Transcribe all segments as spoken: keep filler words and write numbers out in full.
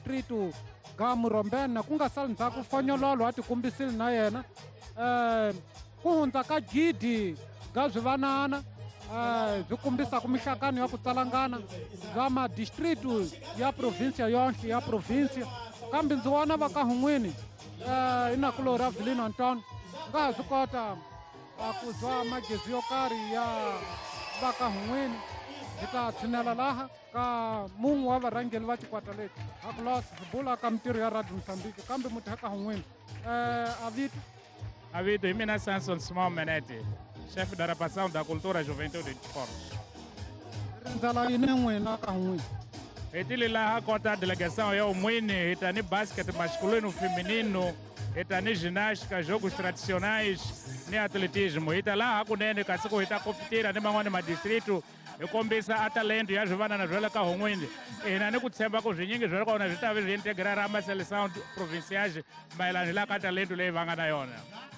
distrito ga Murombeni ku nga sali ndzhaku Fonyololo a tikumbisile na yena eh ku hundza ka gidi ga Zwivanana eh byi kombisa ku mixakano ya ku tsalangana bya madistrito ya provincia yonke ya provincia kambe ndzi vona va ka Hungwini eh inakulo ra Vilino Anton nga swi kota ku zwa magezi yo karhi ya va ka Hungwini hi ta tshinela laha ka mun'we wa varhangeli va xikwata leti Akulos bula ka mitirho ya Radio Mozambique kambe muti ka Hungwini eh Avito Avito hi mina Samson Simão Menete chefe da repartição da cultura, juventude e desporto. Rindzala yini n'wina ka Hungwini Hi tile laha kota delegação ya Hungwini hi ta ni basket masculino feminino hi ta ni ginástica jogos tradicionais ni atletismo hi ta laha kunene kasi ku hi ta kompetira ni man'wani madistrito hi kombisa a talento ya Zwivanana bya le ka Hungwini hina ni ku tshemba ku byinyingi bya kona byi ta byi integrara amaseleção provinciais mayelana la ka talento leyi va nga na yona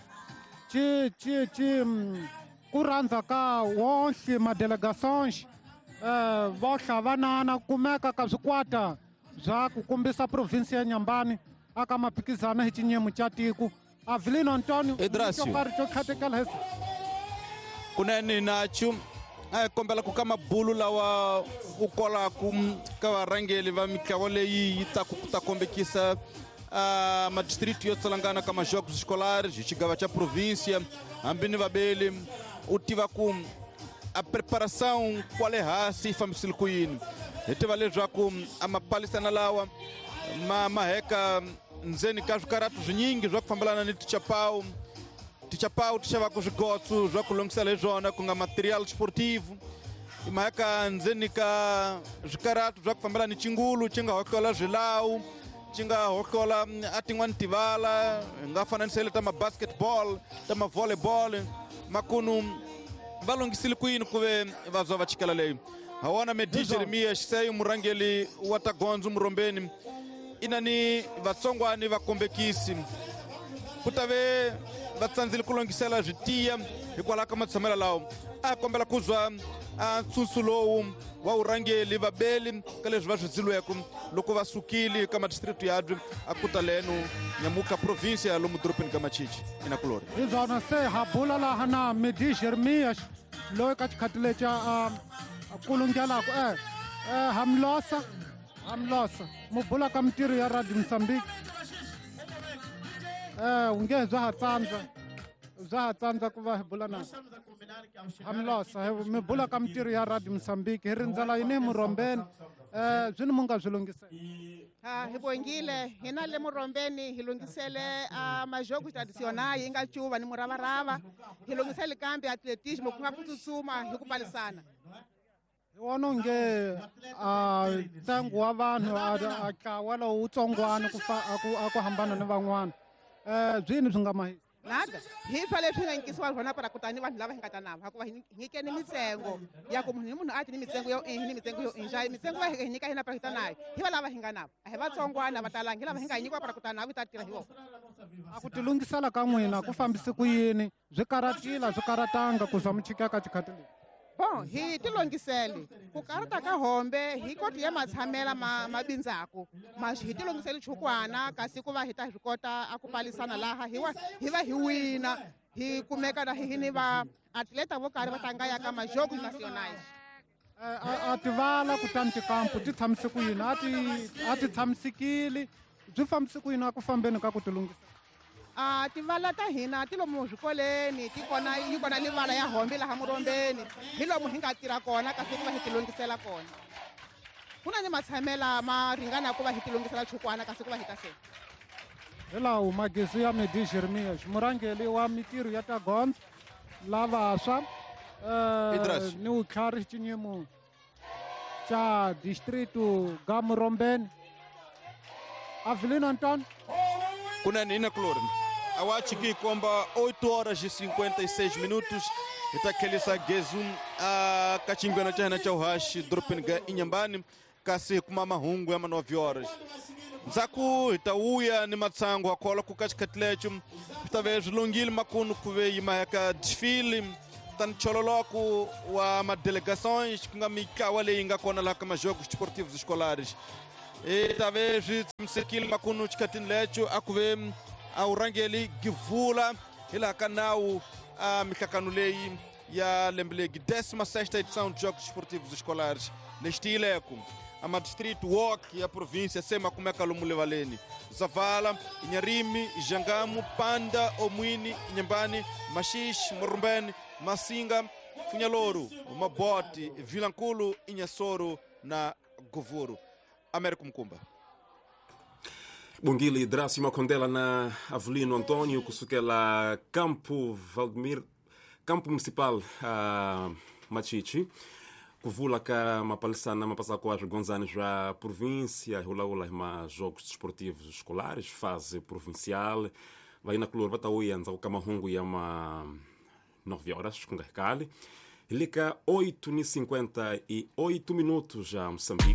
ci ci ci ku rhandza ka wonke madelegações eh vo Hlavanana kumeka ka swikwata bya ku kombisa provincia ya Nyambani aka maphikizana hi xinyemu xa tiko Avelino Antonio Edrasio xo khatekela hesa kunene nacho a kombela ku kama bulu lawa u kola ku ka varhangeli va mitlawa leyi yi ta ku ta kombekisa a madistrito yo tsalangana ka majogos escolares hi xigava xa província hambi ni vabeli u tiva ku a preparação qual é hansi yi fambisile ku yini hi tiva leswaku a mapalisana lawa ma maheka ndzeni ka swikaratu swinyingi swa ku fambelana ni tichapau tichapau ti xavaku swigotso swa ku lunghisela hi swona ku nga material sportivo i maheka ndzeni ka swikaratu swa ku fambelana ni xingulu xi nga hokola swilawu xi nga hokola a tin'wani tivala hi nga fananisele ta mabasketball ta mavolleyball makunu va lunghisile ku yini ku ve va bya va chikela leyi ha wona Medi Jeremias se murhangeli wa ta gondzo Murombeni ina ni vatsongwani va kombekisi ku ta ve va tsandzile ku lunghisela switiya hikwalaho ka matshamelo lawo a kombela ku zwa a ntsutsu lowu wa urhangeli vabeli ka leswi va swi dzilweku loko va sukile ka madistrito yabye a kutaleno nyamuka provincia lomu dorobeni ka Machichi ina kulori hi byona se ha bula laha na Medi Jeremias loyi ka xikhati lexi a kulungelaka eh eh hamlosa hamlosa mu bula ka mitirho ya Radio Mozambique eh u nge bya ha tsandza bya ha tsandza ku va hi bula na hamlosa mi bula ka mitirho ya Radio Mozambique hi rindzela yini Murombeni eh zwini mu nga byi lunghisela ha hi bongile hina le Murombeni hi lunghisele a majogo tradicional yi nga cuva ni muravarava hi lunghisele kambe atletismo ku nga ku tsutsuma hi ku palisana hi wona nge a ntsengo wa vanhu a tlawa lowu tsongwana ku a ku hambana ni van'wana eh byini byi nga mahi nada hi swa leswi nga nyikisiwa swona para kutani vanhu lava hi nga ta nava hikuva hi nyikeni mitsengo ya ku munhu ni munhu a ti ni mitsengo yo hi ni mitsengo yo inja mitsengo va hi nyika hina para hi ta nayo hi va lava hi nga nava a hi vatsongwana va talangi lava hi nga nyikiwa para kutani navo hi ta tirha hi vona a ku tilungisela ka n'wina ku fambisi ku yini byi karatila byi karatanga ku za mi chika ka xikhati lexi bon hi tilongisele ku karata ka hombe hi koti ya matshamela mabindzaku ma hi tilongisele chukwana kasi ku va hi ta swi kota a ku palisana laha hi wa hi va hi wina hi kumeka na hi ni va atleta vo karhi va tlanga ya ka majogos nacionais a tivala kutani tikampu ti tshamise ku yini a ti a ti tshamisekile byi fambise ku yini a ku fambeni ka ku tilungisa a tivala ta hina ti lomu swikoleni ti kona yi kona ni vala ya hombe laha Murombeni hi lomu hi nga tirha kona kasi ku va hi tilungisela kona ku na ni matshamela ma ringana ku va hi tilungisela chukwana kasi ku va hi ta sena hi lawo magezi ya Medi Jeremias murhangeli wa mitirho ya ta gondzo lavaswa eh ni u tlhari xinyemu xa distrito ga Murombeni Avelino Anton kunene ina kulori awachi ki komba oito horas e cinquenta e seis minutos itakhelisa gezum a kachingwana cha hina cha uhashi dorobeni ga Inyambani kasi kuma mahungu ya ma nove horas nzaku hitauya ni matsango akola ku kaxikhati lecho hitave zwilungile makunu ku ve yima yaka desfile tani chololoku wa madelegações ku nga mitlawa leyi nga kona laha ka majogos desportivos escolares e talvez msikili makunu chikatin lecho akuve au rangeli givula ila kanau a mikakanulei ya lemblegi décima sexta edição de Jogos Desportivos Escolares neste ileco a Distrito Walk e a província Sema Kumeka Lumulevaleni Zavala, Inharime, Jangamu, Panda, Omwini, Inhambane, Maxixe, Morumbene, Masinga, Funhaloro, Mabote, Vilanculo, Inhassoro na Govoro. Américo Mkumba. Bongili Drácio Macondela na Avelino Antônio kusukela Campo Valdemir, Campo Municipal uh, Machichi kuvula ka mapalisana mapasa kwa Gonzane já província hula hula ma jogos desportivos escolares fase provincial vai na color bata uyanza kama hungu ya ma nove horas com garcale ilika oito e cinquenta e oito minutos já Moçambique.